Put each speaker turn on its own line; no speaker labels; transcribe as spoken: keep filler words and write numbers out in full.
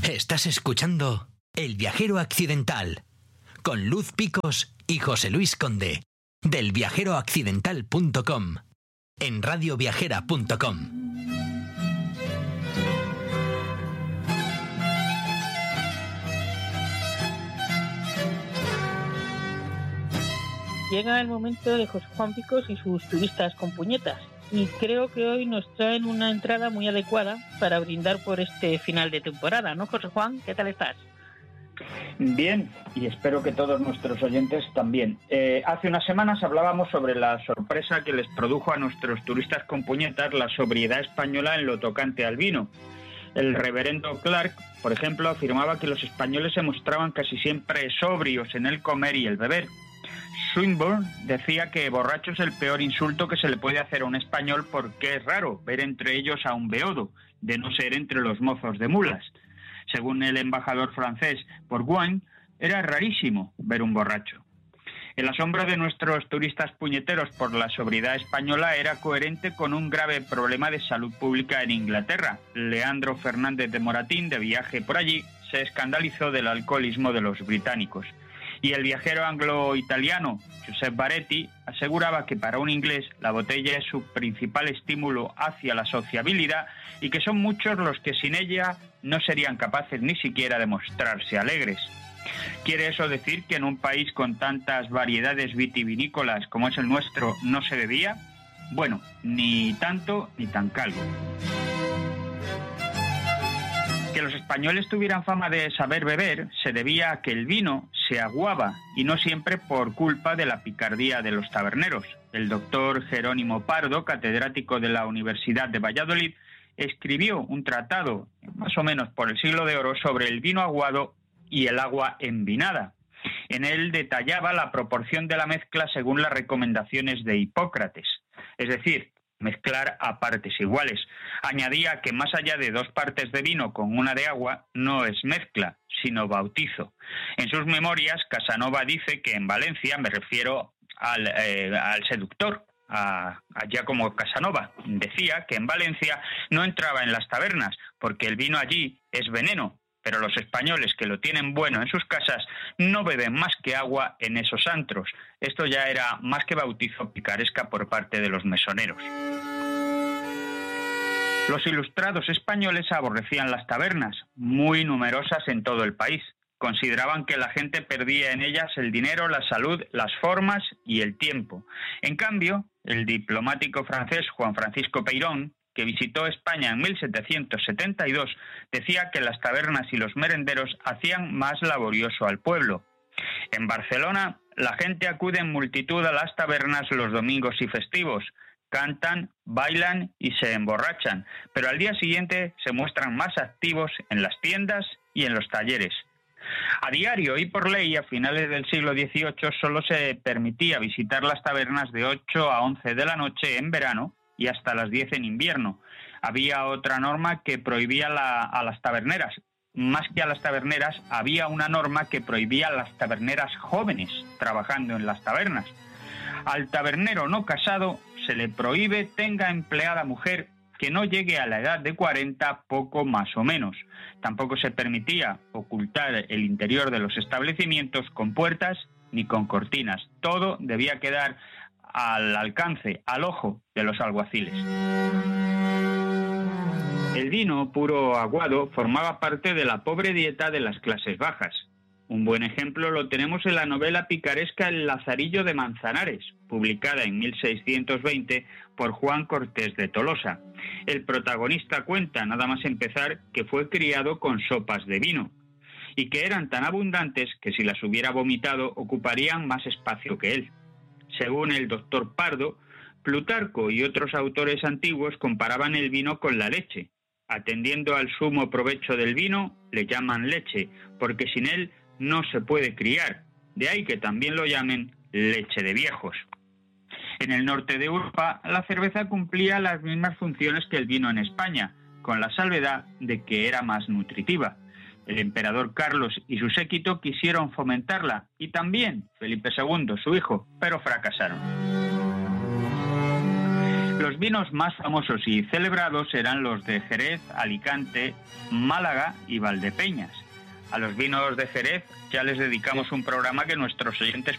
Estás escuchando El Viajero Accidental con Luz Picos y José Luis Conde del viajero accidental punto com en radio viajera punto com.
Llega el momento de José Juan Picos y sus turistas con puñetas. Y creo que hoy nos traen una entrada muy adecuada para brindar por este final de temporada, ¿no, José Juan? ¿Qué tal estás?
Bien, y espero que todos nuestros oyentes también. Eh, hace unas semanas hablábamos sobre la sorpresa que les produjo a nuestros turistas con puñetas la sobriedad española en lo tocante al vino. El reverendo Clark, por ejemplo, afirmaba que los españoles se mostraban casi siempre sobrios en el comer y el beber. Swinburne decía que borracho es el peor insulto que se le puede hacer a un español porque es raro ver entre ellos a un beodo, de no ser entre los mozos de mulas. Según el embajador francés Bourgoin, era rarísimo ver un borracho. El asombro de nuestros turistas puñeteros por la sobriedad española era coherente con un grave problema de salud pública en Inglaterra. Leandro Fernández de Moratín, de viaje por allí, se escandalizó del alcoholismo de los británicos. Y el viajero anglo-italiano Giuseppe Baretti aseguraba que para un inglés la botella es su principal estímulo hacia la sociabilidad y que son muchos los que sin ella no serían capaces ni siquiera de mostrarse alegres. ¿Quiere eso decir que en un país con tantas variedades vitivinícolas como es el nuestro no se bebía? Bueno, ni tanto ni tan calvo. Que los españoles tuvieran fama de saber beber se debía a que el vino se aguaba y no siempre por culpa de la picardía de los taberneros. El doctor Jerónimo Pardo, catedrático de la Universidad de Valladolid, escribió un tratado, más o menos por el siglo de oro, sobre el vino aguado y el agua envinada. En él detallaba la proporción de la mezcla según las recomendaciones de Hipócrates, es decir, mezclar a partes iguales. Añadía que más allá de dos partes de vino con una de agua no es mezcla, sino bautizo. En sus memorias, Casanova dice que en Valencia, me refiero al, eh, al seductor, a, a Giacomo Casanova, decía que en Valencia no entraba en las tabernas porque el vino allí es veneno, pero los españoles que lo tienen bueno en sus casas no beben más que agua en esos antros. Esto ya era más que bautizo picaresca por parte de los mesoneros. Los ilustrados españoles aborrecían las tabernas, muy numerosas en todo el país. Consideraban que la gente perdía en ellas el dinero, la salud, las formas y el tiempo. En cambio, el diplomático francés Juan Francisco Peirón, que visitó España en mil setecientos setenta y dos, decía que las tabernas y los merenderos hacían más laborioso al pueblo. En Barcelona, la gente acude en multitud a las tabernas los domingos y festivos, cantan, bailan y se emborrachan, pero al día siguiente se muestran más activos en las tiendas y en los talleres. A diario y por ley, a finales del siglo dieciocho, solo se permitía visitar las tabernas de ocho a once de la noche en verano y hasta las diez en invierno. Había otra norma que prohibía la, a las taberneras. Más que a las taberneras, había una norma que prohibía a las taberneras jóvenes trabajando en las tabernas. Al tabernero no casado se le prohíbe tenga empleada mujer que no llegue a la edad de cuarenta, poco más o menos. Tampoco se permitía ocultar el interior de los establecimientos con puertas ni con cortinas. Todo debía quedar al alcance, al ojo de los alguaciles. El vino puro aguado formaba parte de la pobre dieta de las clases bajas. Un buen ejemplo lo tenemos en la novela picaresca El Lazarillo de Manzanares, publicada en mil seiscientos veinte por Juan Cortés de Tolosa. El protagonista cuenta, nada más empezar, que fue criado con sopas de vino y que eran tan abundantes que si las hubiera vomitado ocuparían más espacio que él. Según el doctor Pardo, Plutarco y otros autores antiguos comparaban el vino con la leche. Atendiendo al sumo provecho del vino, le llaman leche, porque sin él no se puede criar. De ahí que también lo llamen leche de viejos. En el norte de Europa, la cerveza cumplía las mismas funciones que el vino en España, con la salvedad de que era más nutritiva. El emperador Carlos y su séquito quisieron fomentarla, y también Felipe segundo, su hijo, pero fracasaron. Los vinos más famosos y celebrados eran los de Jerez, Alicante, Málaga y Valdepeñas. A los vinos de Jerez ya les dedicamos un programa que nuestros oyentes